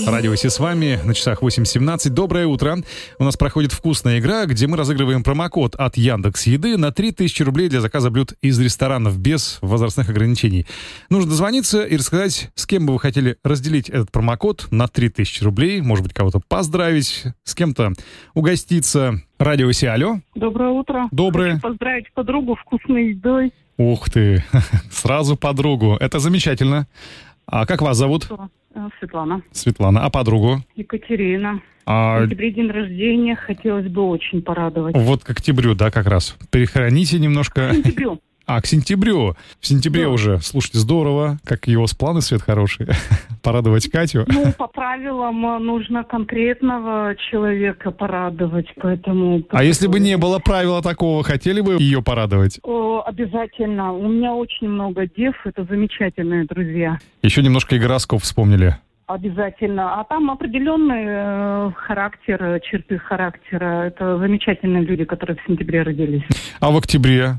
Радио Си с вами, на часах 8:17. Доброе утро. У нас проходит вкусная игра, где мы разыгрываем промокод от Яндекс.Еды на 3000 рублей для заказа блюд из ресторанов без возрастных ограничений. Нужно дозвониться и рассказать, с кем бы вы хотели разделить этот промокод на 3000 рублей. Может быть, кого-то поздравить, с кем-то угоститься. Радио Си, алло. Доброе утро. Доброе. Хочу поздравить подругу вкусной едой. Ух ты, сразу подругу. Это замечательно. А как вас зовут? Светлана. Светлана. А подругу? Екатерина. В октябре день рождения, хотелось бы очень порадовать. Вот к октябрю, да, как раз. Перехороните немножко. К сентябрю. К сентябрю. В сентябре Да. уже. Слушайте, здорово. Как у вас планы, Свет, хорошие? Порадовать Катю? Ну, по правилам нужно конкретного человека порадовать, поэтому... А если бы не было правила такого, хотели бы ее порадовать? Обязательно. У меня очень много дев, это замечательные друзья. Еще немножко и гороскоп вспомнили. Обязательно. А там определенный характер, черты характера. Это замечательные люди, которые в сентябре родились. А в октябре?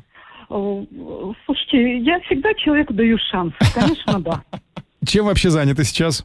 Слушайте, я всегда человеку даю шанс. Конечно, да. Чем вообще заняты сейчас?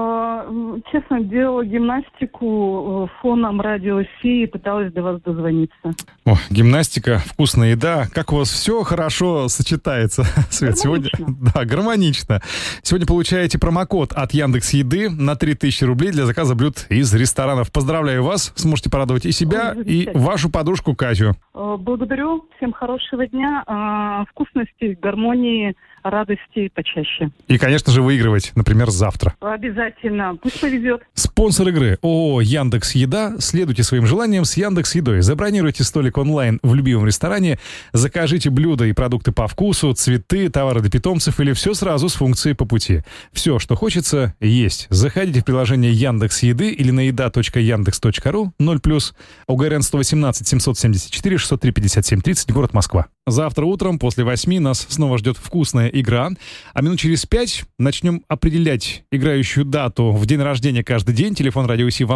Честно, делала гимнастику фоном радио Си и пыталась до вас дозвониться. О, гимнастика, вкусная еда. Как у вас все хорошо сочетается, Свет, сегодня? Да, гармонично. Сегодня получаете промокод от Яндекс.Еды на 3000 рублей для заказа блюд из ресторанов. Поздравляю вас, сможете порадовать и себя, и вашу подружку Катю. Благодарю, всем хорошего дня, вкусности, гармонии, радости почаще. И, конечно же, выигрывать, например, завтра. Обязательно, пусть повезет. Спонсор игры ООО Яндекс.Еда. Следуйте своим желаниям с Яндекс.Едой. Забронируйте столик онлайн в любимом ресторане, закажите блюда и продукты по вкусу, цветы, товары для питомцев или все сразу с функцией по пути. Все, что хочется, есть. Заходите в приложение Яндекс.Еды или на еда.яндекс.ру 0+, УГРН 118 774 603 57 30, город Москва. Завтра утром после 8 нас снова ждет вкусная игра. А минут через 5 начнем определять играющую дату в день рождения каждый день. Телефон Радио Си вам